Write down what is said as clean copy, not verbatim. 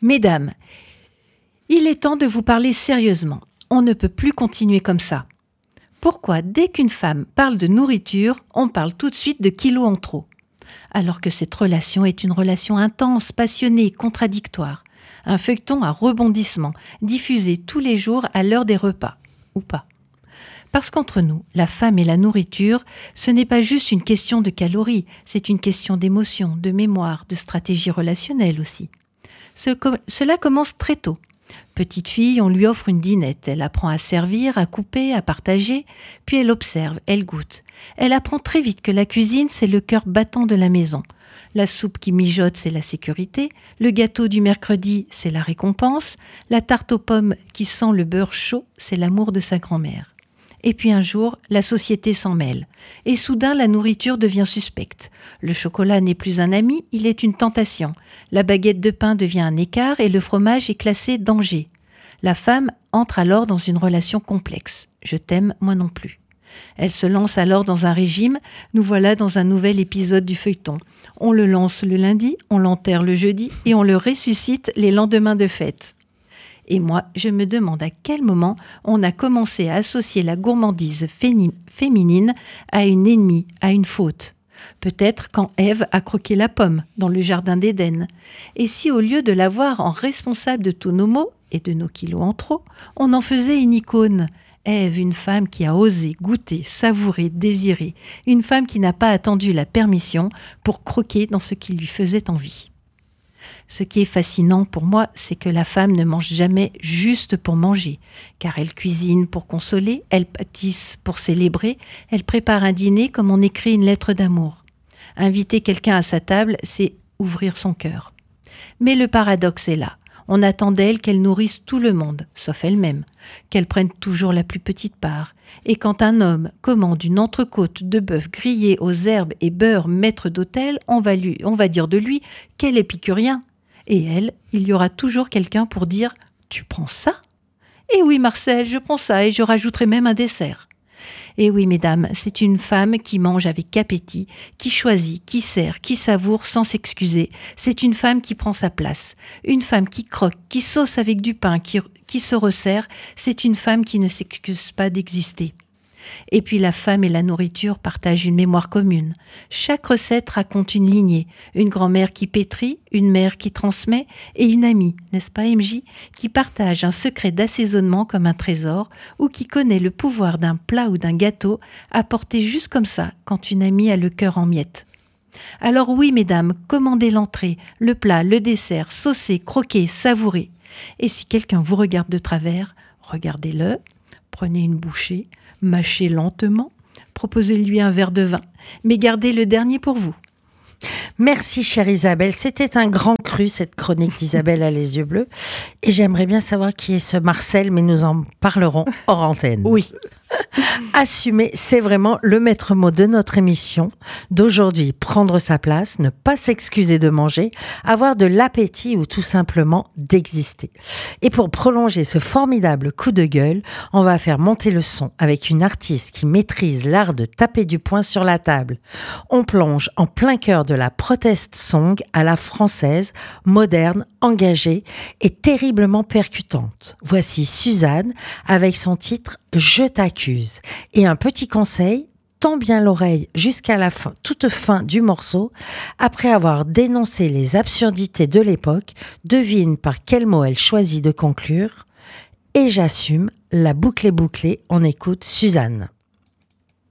Mesdames, il est temps de vous parler sérieusement. On ne peut plus continuer comme ça. Pourquoi, dès qu'une femme parle de nourriture, on parle tout de suite de kilos en trop? Alors que cette relation est une relation intense, passionnée, contradictoire. Un feuilleton à rebondissements, diffusé tous les jours à l'heure des repas. Ou pas. Parce qu'entre nous, la femme et la nourriture, ce n'est pas juste une question de calories, c'est une question d'émotion, de mémoire, de stratégie relationnelle aussi. Cela commence très tôt. Petite fille, on lui offre une dînette. Elle apprend à servir, à couper, à partager. Puis elle observe, elle goûte. Elle apprend très vite que la cuisine, c'est le cœur battant de la maison. La soupe qui mijote, c'est la sécurité. Le gâteau du mercredi, c'est la récompense. La tarte aux pommes qui sent le beurre chaud, c'est l'amour de sa grand-mère. Et puis un jour, la société s'en mêle. Et soudain, la nourriture devient suspecte. Le chocolat n'est plus un ami, il est une tentation. La baguette de pain devient un écart et le fromage est classé danger. La femme entre alors dans une relation complexe. Je t'aime, moi non plus. Elle se lance alors dans un régime. Nous voilà dans un nouvel épisode du feuilleton. On le lance le lundi, on l'enterre le jeudi et on le ressuscite les lendemains de fête. Et moi, je me demande à quel moment on a commencé à associer la gourmandise féminine à une ennemie, à une faute. Peut-être quand Ève a croqué la pomme dans le jardin d'Éden. Et si au lieu de la voir en responsable de tous nos maux et de nos kilos en trop, on en faisait une icône. Ève, une femme qui a osé, goûter, savourer, désirer. Une femme qui n'a pas attendu la permission pour croquer dans ce qui lui faisait envie. Ce qui est fascinant pour moi, c'est que la femme ne mange jamais juste pour manger, car elle cuisine pour consoler, elle pâtisse pour célébrer, elle prépare un dîner comme on écrit une lettre d'amour. Inviter quelqu'un à sa table, c'est ouvrir son cœur. Mais le paradoxe est là. On attend d'elle qu'elle nourrisse tout le monde, sauf elle-même, qu'elle prenne toujours la plus petite part. Et quand un homme commande une entrecôte de bœuf grillée aux herbes et beurre maître d'hôtel, on va dire de lui « quel épicurien !» Et elle, il y aura toujours quelqu'un pour dire « tu prends ça ?» Eh oui Marcel, je prends ça et je rajouterai même un dessert. Et oui, mesdames, c'est une femme qui mange avec appétit, qui choisit, qui sert, qui savoure sans s'excuser. C'est une femme qui prend sa place. Une femme qui croque, qui sauce avec du pain, qui se resserre. C'est une femme qui ne s'excuse pas d'exister. Et puis la femme et la nourriture partagent une mémoire commune. Chaque recette raconte une lignée, une grand-mère qui pétrit, une mère qui transmet et une amie, n'est-ce pas MJ, qui partage un secret d'assaisonnement comme un trésor ou qui connaît le pouvoir d'un plat ou d'un gâteau apporté juste comme ça quand une amie a le cœur en miettes. Alors oui mesdames, commandez l'entrée, le plat, le dessert, saucez, croquez, savourez. Et si quelqu'un vous regarde de travers, regardez-le, prenez une bouchée, mâchez lentement, proposez-lui un verre de vin, mais gardez le dernier pour vous. Merci chère Isabelle, c'était un grand cru cette chronique d'Isabelle a les yeux bleus et j'aimerais bien savoir qui est ce Marcel, mais nous en parlerons hors antenne. Oui. Assumer, c'est vraiment le maître mot de notre émission d'aujourd'hui. Prendre sa place, ne pas s'excuser de manger, avoir de l'appétit ou tout simplement d'exister. Et pour prolonger ce formidable coup de gueule, on va faire monter le son avec une artiste qui maîtrise l'art de taper du poing sur la table. On plonge en plein cœur de la protest song à la française, moderne, engagée et terriblement percutante. Voici Suzanne avec son titre « Je t'accuse ». Et un petit conseil, tends bien l'oreille jusqu'à la fin, toute fin du morceau. Après avoir dénoncé les absurdités de l'époque, devine par quel mot elle choisit de conclure. Et j'assume, la boucle est bouclée, on écoute Suzanne.